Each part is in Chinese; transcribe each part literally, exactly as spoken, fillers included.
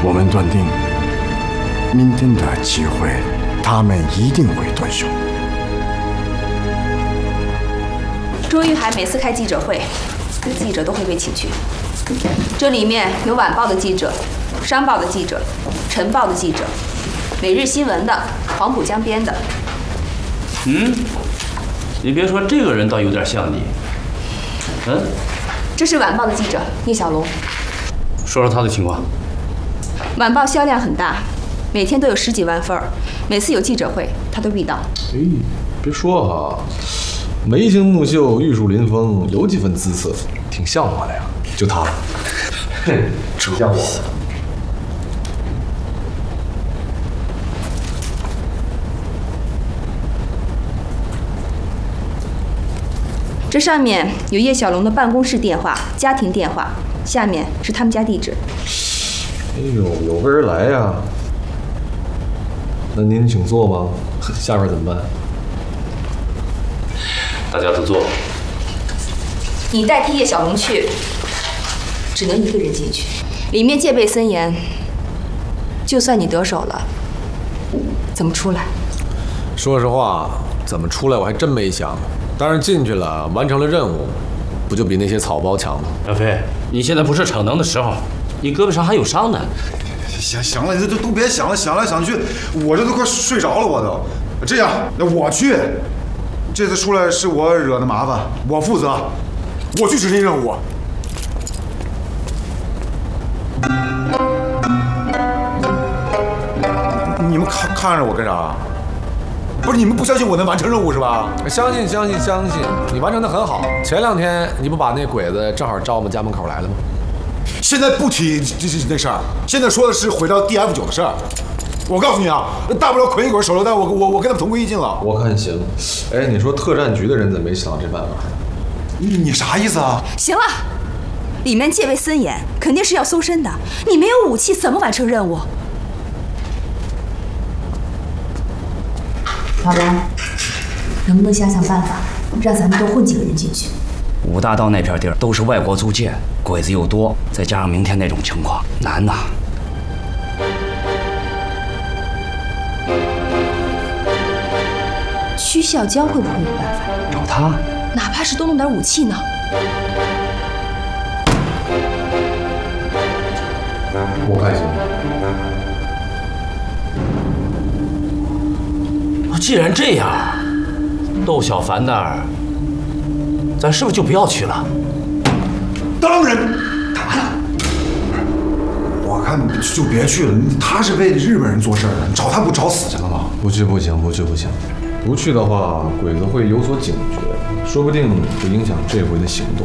我们断定，明天的机会，他们一定会断手。 朱玉海每次开记者会，记者都会被请去。这里面有晚报的记者、商报的记者、晨报的记者、每日新闻的、黄浦江边的。 嗯，你别说，这个人倒有点像你。嗯， 这是晚报的记者聂小龙。 说说他的情况。 晚报销量很大，每天都有十几万份儿，每次有记者会他都必到。 哎，别说哈，眉清目秀、玉树临风，有几分姿色，挺像我的呀。就他，哼，挺像我的。 这上面有叶小龙的办公室电话、家庭电话，下面是他们家地址。 哎呦，有备而来呀！那您请坐吗？下边怎么办？ 大家都坐。 你代替叶小龙去，只能一个人进去，里面戒备森严。就算你得手了，怎么出来？ 说实话，怎么出来我还真没想。当然进去了，完成了任务，不就比那些草包强吗？ 梁飞，你现在不是逞能的时候，你胳膊上还有伤呢。 行行了，你这都别想了，想来想去，我这都快睡着了，我都。这样，那我去。这次出来是我惹的麻烦，我负责，我去执行任务。你们看看着我干啥？不是你们不相信我能完成任务是吧？ 相信相信相信，你完成的很好。前两天你不把那鬼子正好招我们家门口来了吗？ 现在不提这这那事儿，现在说的是毁掉 D F 九的事儿。我告诉你啊，大不了捆一捆手榴弹，我我我跟他们同归于尽了。 我看行。哎，你说特战局的人怎么没想到这办法？ 你你啥意思啊？ 行了，里面戒备森严，肯定是要搜身的。你没有武器，怎么完成任务？老白，能不能想想办法，让咱们多混几个人进去？ 五大道那片地儿都是外国租界，鬼子又多，再加上明天那种情况，难呐。 屈孝江会不会有办法？ 找他， 哪怕是多弄点武器呢？ 我看行。 既然这样，窦小凡那儿，咱是不是就不要去了？ 当然，干嘛呢？我看就别去了。他是为日本人做事的，你找他不找死去了吗？ 不去不行，不去不行，不去的话，鬼子会有所警觉，说不定会影响这回的行动。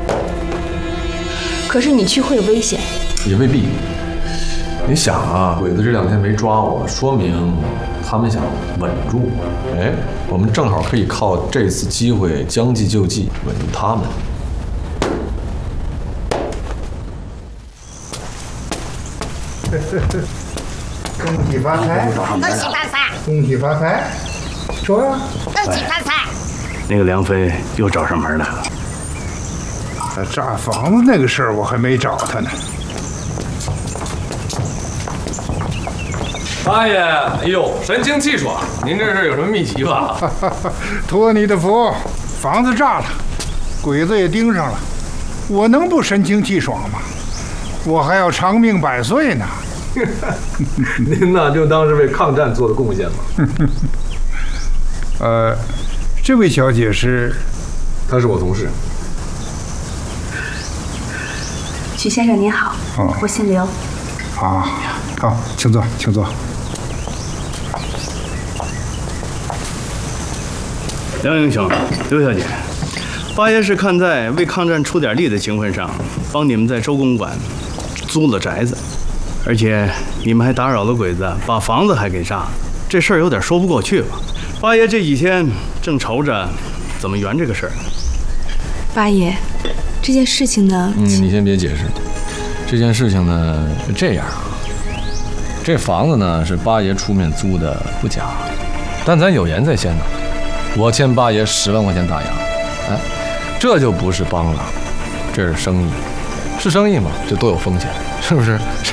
可是你去会有危险。 也未必。你想啊，鬼子这两天没抓我，说明他们想稳住我。哎，我们正好可以靠这次机会将计就计，稳住他们。 恭喜发财！ 恭喜发财！ 恭喜发财！说呀！ 恭喜发财！ 那个梁飞又找上门来了。 炸房子那个事儿我还没找他呢。 八爷，哎呦，神清气爽！您这是有什么秘籍吧？ 托你的福，房子炸了，鬼子也盯上了，我能不神清气爽吗？我还要长命百岁呢。 您呢，就当是为抗战做的贡献吧。 呃，这位小姐是？ 她是我同事。 许先生您好， 哦、 我姓刘。 啊，好，请坐，请坐。 梁英雄，刘小姐，八爷是看在为抗战出点力的情分上，帮你们在周公馆租了宅子，而且你们还打扰了鬼子，把房子还给炸了，这事儿有点说不过去吧？八爷这几天正愁着怎么圆这个事儿。 八爷，这件事情呢？ 嗯，你先别解释。这件事情呢是这样啊，这房子呢是八爷出面租的，不假，但咱有言在先呢。我欠八爷十万块钱大洋，哎，这就不是帮了，这是生意，是生意嘛，这都有风险，是不是？